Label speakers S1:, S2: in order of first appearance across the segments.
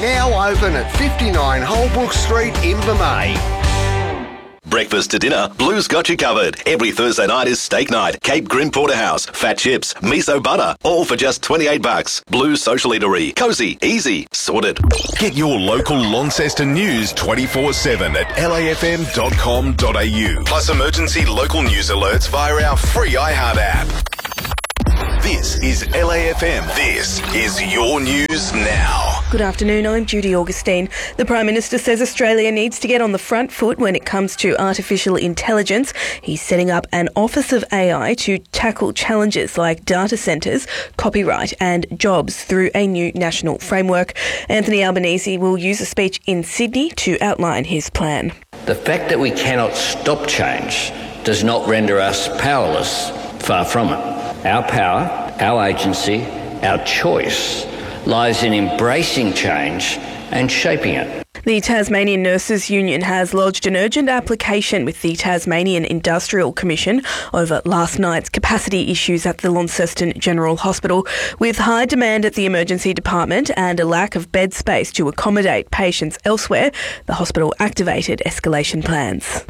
S1: Now open at 59 Holbrook Street, Invermay.
S2: Breakfast to dinner, Blue's got you covered. Every Thursday night is steak night. Cape Grin Porterhouse, fat chips, miso butter, all for just $28. Blue's social eatery. Cozy, easy, sorted.
S3: Get your local Launceston news 24/7 at lafm.com.au. Plus emergency local news alerts via our free iHeart app. This is LAFM. This is your news now.
S4: Good afternoon, I'm Judy Augustine. The Prime Minister says Australia needs to get on the front foot when it comes to artificial intelligence. He's setting up an Office of AI to tackle challenges like data centres, copyright and jobs through a new national framework. Anthony Albanese will use a speech in Sydney to outline his plan.
S5: The fact that we cannot stop change does not render us powerless. Far from it. Our power, our agency, our choice lies in embracing change and shaping it.
S4: The Tasmanian Nurses Union has lodged an urgent application with the Tasmanian Industrial Commission over last night's capacity issues at the Launceston General Hospital. With high demand at the emergency department and a lack of bed space to accommodate patients elsewhere, the hospital activated escalation plans.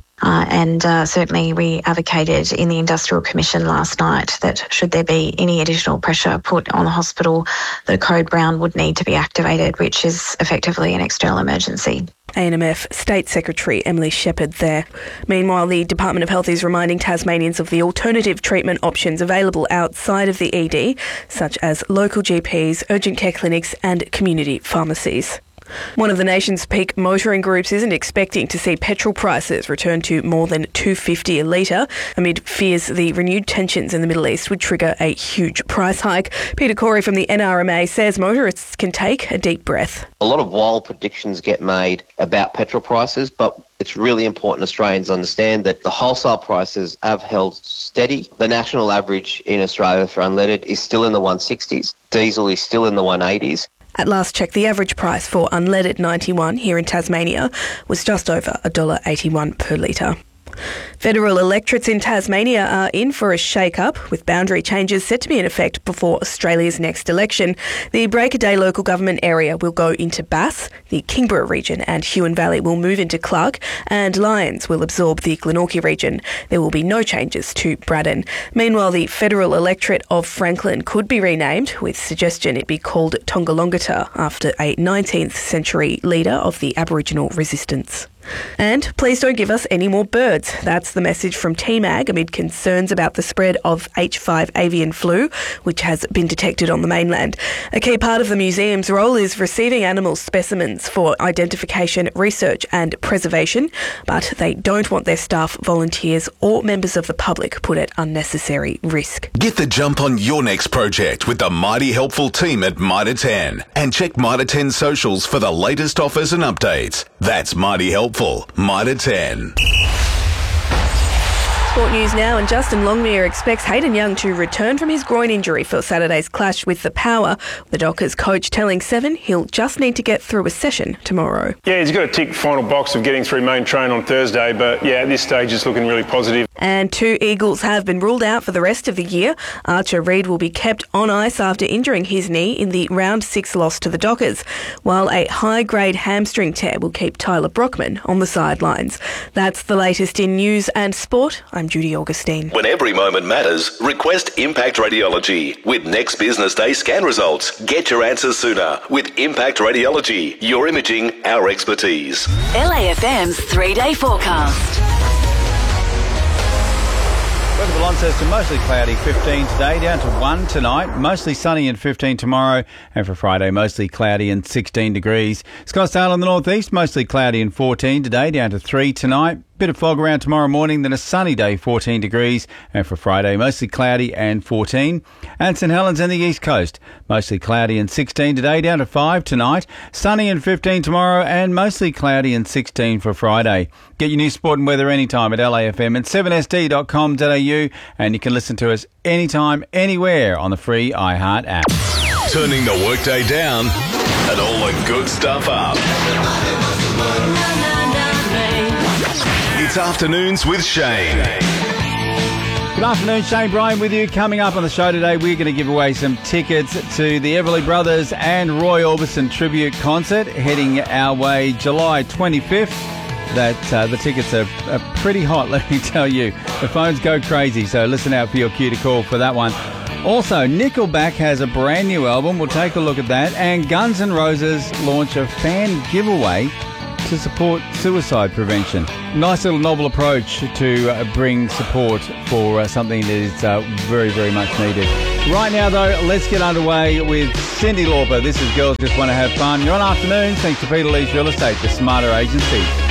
S6: Certainly we advocated in the Industrial Commission last night that should there be any additional pressure put on the hospital, the Code Brown would need to be activated, which is effectively an external emergency.
S4: ANMF State Secretary Emily Shepherd there. Meanwhile, the Department of Health is reminding Tasmanians of the alternative treatment options available outside of the ED, such as local GPs, urgent care clinics and community pharmacies. One of the nation's peak motoring groups isn't expecting to see petrol prices return to more than $2.50 a litre amid fears the renewed tensions in the Middle East would trigger a huge price hike. Peter Corey from the NRMA says motorists can take a deep breath.
S7: A lot of wild predictions get made about petrol prices, but it's really important Australians understand that the wholesale prices have held steady. The national average in Australia for unleaded is still in the 160s. Diesel is still in the 180s.
S4: At last check, the average price for unleaded 91 here in Tasmania was just over $1.81 per litre. Federal electorates in Tasmania are in for a shake-up, with boundary changes set to be in effect before Australia's next election. The Break-A-Day local government area will go into Bass, the Kingborough region and Huon Valley will move into Clark, and Lyons will absorb the Glenorchy region. There will be no changes to Braddon. Meanwhile, the federal electorate of Franklin could be renamed, with suggestion it be called Tongalongata after a 19th century leader of the Aboriginal resistance. And please don't give us any more birds. That's the message from TMAG amid concerns about the spread of H5 avian flu, which has been detected on the mainland. A key part of the museum's role is receiving animal specimens for identification, research and preservation, but they don't want their staff, volunteers or members of the public put at unnecessary risk.
S3: Get the jump on your next project with the mighty helpful team at Mitre 10 and check Mitre 10 socials for the latest offers and updates. That's mighty helpful. Mitre 10.
S4: Sport news now, and Justin Longmire expects Hayden Young to return from his groin injury for Saturday's clash with the Power. The Dockers coach telling Seven he'll just need to get through a session tomorrow.
S8: Yeah, he's got a tick final box of getting through main train on Thursday, but yeah, at this stage it's looking really positive.
S4: And 2 Eagles have been ruled out for the rest of the year. Archer Reid will be kept on ice after injuring his knee in the round 6 loss to the Dockers, while a high-grade hamstring tear will keep Tyler Brockman on the sidelines. That's the latest in news and sport. I'm Judy Augustine.
S2: When every moment matters, request Impact Radiology. With next business day scan results, get your answers sooner. With Impact Radiology, your imaging, our expertise.
S9: LAFM's 3-day forecast.
S10: Weather for Launceston, mostly cloudy, 15 today, down to 1 tonight, mostly sunny and 15 tomorrow, and for Friday, mostly cloudy and 16 degrees. Scottsdale in the northeast, mostly cloudy and 14 today, down to 3 tonight. Bit of fog around tomorrow morning, then a sunny day, 14 degrees, and for Friday, mostly cloudy and 14. And St Helens and the east coast, mostly cloudy and 16 today, down to 5 tonight, sunny and 15 tomorrow, and mostly cloudy and 16 for Friday. Get your news, sport and weather anytime at LAFM and 7sd.com.au, and you can listen to us anytime, anywhere on the free iHeart app.
S3: Turning the workday down and all the good stuff up. It's Afternoons with Shane.
S10: Good afternoon, Shane Bryan with you. Coming up on the show today, we're going to give away some tickets to the Everly Brothers and Roy Orbison tribute concert heading our way July 25th. The tickets are pretty hot, let me tell you. The phones go crazy, so listen out for your cue to call for that one. Also, Nickelback has a brand new album. We'll take a look at that. And Guns N' Roses launch a fan giveaway to support suicide prevention. Nice little novel approach to bring support for something that is very, very much needed. Right now, though, let's get underway with Cyndi Lauper. This is Girls Just Want to Have Fun. You're on Afternoons, thanks to Peter Lee's Real Estate, the smarter agency.